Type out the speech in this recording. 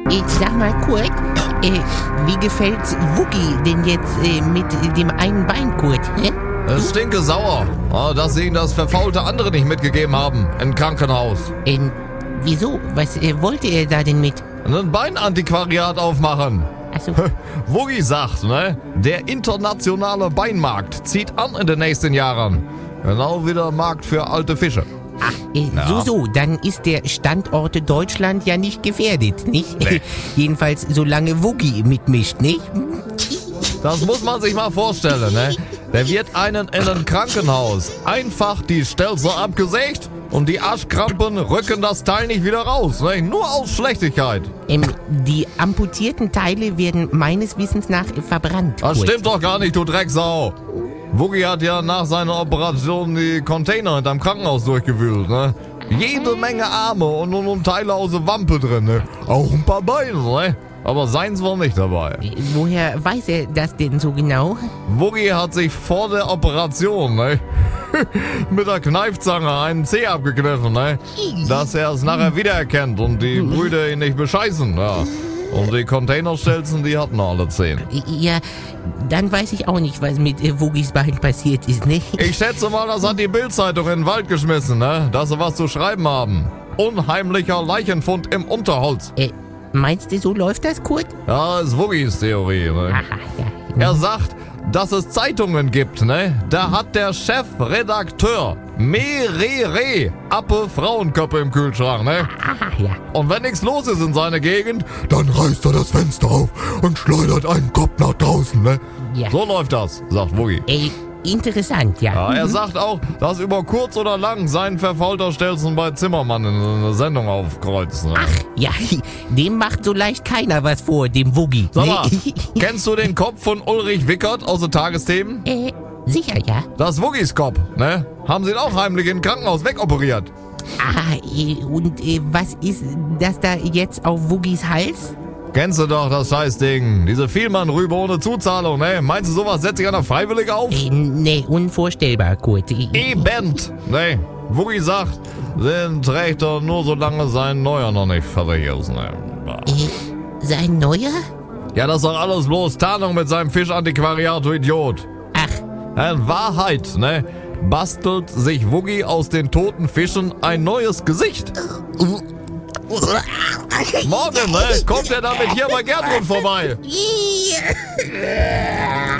Jetzt sag mal Kurt, wie gefällt's Woogie denn jetzt mit dem einen Bein, Kurt? Hä? Es stinke sauer, dass sie ihm das verfaulte andere nicht mitgegeben haben im Krankenhaus. Wieso? Was wollte er da denn mit? Ein Beinantiquariat aufmachen. Achso. Woogie sagt, ne? Der internationale Beinmarkt zieht an in den nächsten Jahren. Genau wie der Markt für alte Fische. Ach, so, dann ist der Standort Deutschland ja nicht gefährdet, nicht? Nee. Jedenfalls solange Woogie mitmischt, nicht? Das muss man sich mal vorstellen, ne? Der wird einen in ein Krankenhaus einfach die Stelze abgesägt und die Arschkrampen rücken das Teil nicht wieder raus, ne? Nur aus Schlechtigkeit. Die amputierten Teile werden meines Wissens nach verbrannt. Das Kurt. stimmt doch gar nicht, du Drecksau. Woogie hat ja nach seiner Operation die Container hinterm Krankenhaus durchgewühlt, ne? Jede Menge Arme und Teile aus der Wampe drin, ne? Auch ein paar Beine, ne? Aber seins war nicht dabei. Woher weiß er das denn so genau? Woogie hat sich vor der Operation, ne? mit der Kneifzange einen Zeh abgekniffen, ne? Dass er es nachher wiedererkennt und die Brüder ihn nicht bescheißen, ja. Und die Containerstelzen, die hatten alle 10. Ja, dann weiß ich auch nicht, was mit Woogies Bein passiert ist, ne? Ich schätze mal, das hat die Bild-Zeitung in den Wald geschmissen, ne? Dass sie was zu schreiben haben. Unheimlicher Leichenfund im Unterholz. Meinst du, so läuft das, Kurt? Ja, ist Woogies Theorie, ne? Aha, ja. Er sagt, dass es Zeitungen gibt, ne? Da hat der Chefredakteur mehrere Appe Frauenköpfe im Kühlschrank, ne? Aha, ja. Und wenn nichts los ist in seiner Gegend, dann reißt er das Fenster auf und schleudert einen Kopf nach draußen, ne? Ja. So läuft das, sagt Woogie. Interessant, ja. Ja, er sagt auch, dass über kurz oder lang sein verfaulter Stelzen bei Zimmermann in einer Sendung aufkreuzt. Ne? Ach, ja, dem macht so leicht keiner was vor, dem Woogie. Sag mal, kennst du den Kopf von Ulrich Wickert aus den Tagesthemen? Sicher, ja. Das Woogies Kopf, ne? Haben sie ihn auch heimlich im Krankenhaus wegoperiert. Und was ist das da jetzt auf Woogies Hals? Kennst du doch das Scheißding. Diese Vielmann-Rübe ohne Zuzahlung, ne? Meinst du, sowas setzt sich einer freiwillig auf? Nee, unvorstellbar, Kurt. Eben. Ne? Woogie sagt, den trägt er nur solange sein Neuer noch nicht fertig ist, ne? Sein neuer? Ja, das ist doch alles bloß Tarnung mit seinem Fischantiquariat, du Idiot. Ach. In Wahrheit, ne? Bastelt sich Woogie aus den toten Fischen ein neues Gesicht. Morgen, ne? Kommt er damit hier bei Gertrud vorbei.